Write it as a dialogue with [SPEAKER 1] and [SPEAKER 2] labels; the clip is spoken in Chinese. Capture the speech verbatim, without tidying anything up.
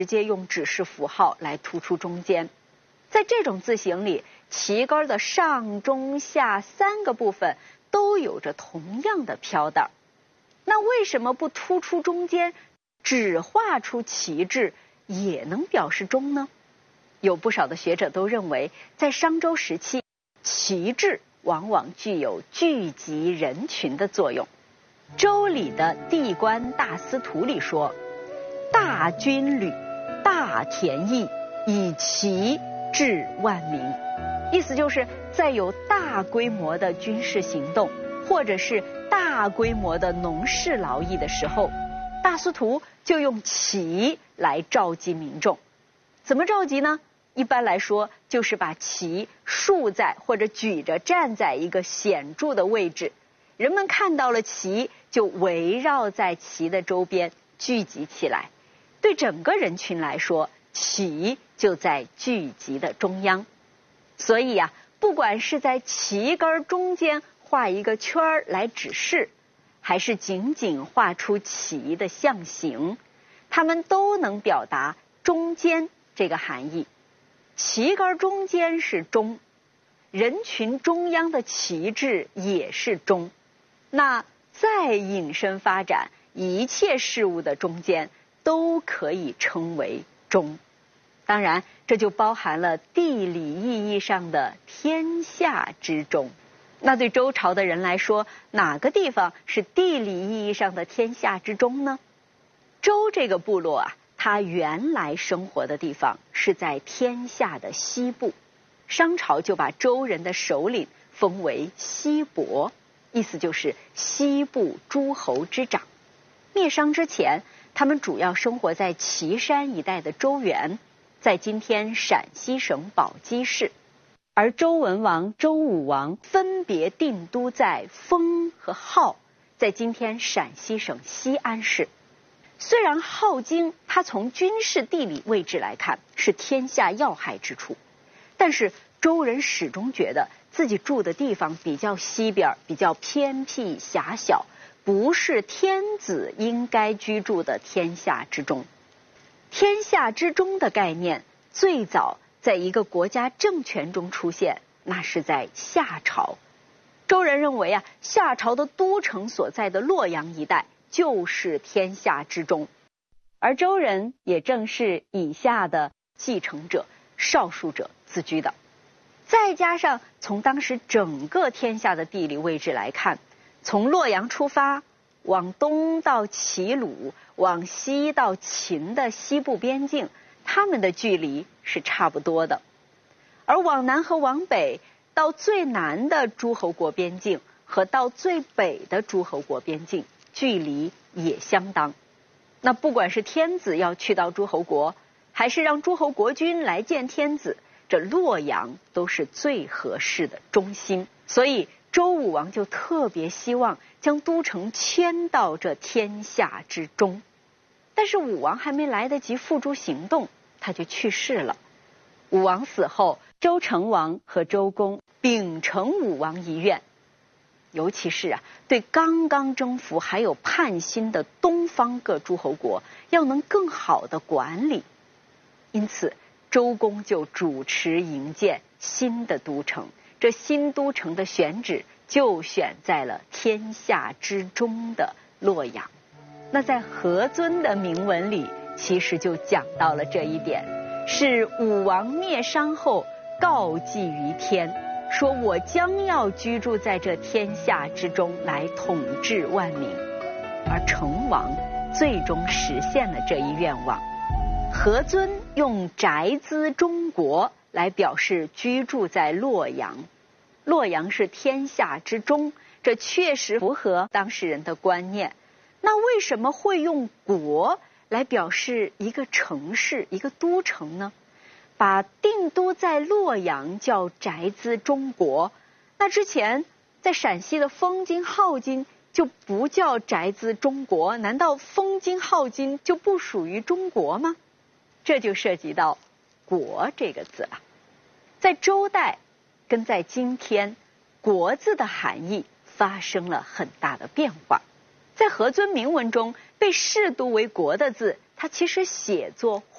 [SPEAKER 1] 直接用指示符号来突出中间。在这种字形里，旗杆的上中下三个部分都有着同样的飘带。那为什么不突出中间，只画出旗帜也能表示中呢？有不少的学者都认为，在商周时期，旗帜往往具有聚集人群的作用。周礼的地官大司徒里说：大军旅，大田邑，以旗治万民。意思就是在有大规模的军事行动，或者是大规模的农事劳役的时候，大司徒就用旗来召集民众。怎么召集呢？一般来说，就是把旗竖在或者举着站在一个显著的位置，人们看到了旗，就围绕在旗的周边聚集起来。对整个人群来说，旗就在聚集的中央。所以啊，不管是在旗杆中间画一个圈儿来指示，还是仅仅画出旗的象形，它们都能表达中间这个含义。旗杆中间是中，人群中央的旗帜也是中。那再引申发展，一切事物的中间都可以称为中。当然，这就包含了地理意义上的天下之中。那对周朝的人来说，哪个地方是地理意义上的天下之中呢？周这个部落啊，它原来生活的地方是在天下的西部，商朝就把周人的首领封为西伯，意思就是西部诸侯之长。灭商之前，他们主要生活在岐山一带的周原，在今天陕西省宝鸡市。而周文王、周武王分别定都在丰和镐，在今天陕西省西安市。虽然镐京它从军事地理位置来看是天下要害之处，但是周人始终觉得自己住的地方比较西边，比较偏僻狭小，不是天子应该居住的天下之中。天下之中的概念最早在一个国家政权中出现，那是在夏朝。周人认为啊，夏朝的都城所在的洛阳一带就是天下之中，而周人也正是以下的继承者、少数者自居的。再加上从当时整个天下的地理位置来看，从洛阳出发，往东到齐鲁，往西到秦的西部边境，他们的距离是差不多的。而往南和往北，到最南的诸侯国边境和到最北的诸侯国边境，距离也相当。那不管是天子要去到诸侯国，还是让诸侯国君来见天子，这洛阳都是最合适的中心。所以周武王就特别希望将都城迁到这天下之中。但是武王还没来得及付诸行动，他就去世了。武王死后，周成王和周公秉承武王遗愿，尤其是啊，对刚刚征服还有叛心的东方各诸侯国，要能更好的管理。因此，周公就主持营建新的都城。这新都城的选址就选在了天下之中的洛阳。那在何尊的铭文里，其实就讲到了这一点，是武王灭商后告祭于天，说我将要居住在这天下之中，来统治万民。而成王最终实现了这一愿望。何尊用宅兹中国来表示居住在洛阳，洛阳是天下之中，这确实符合当事人的观念。那为什么会用国来表示一个城市、一个都城呢？把定都在洛阳叫宅兹中国，那之前在陕西的丰京、镐京就不叫宅兹中国，难道丰京、镐京就不属于中国吗？这就涉及到国这个字了。在周代跟在今天，国字的含义发生了很大的变化。在何尊铭文中，被视读为国的字，它其实写作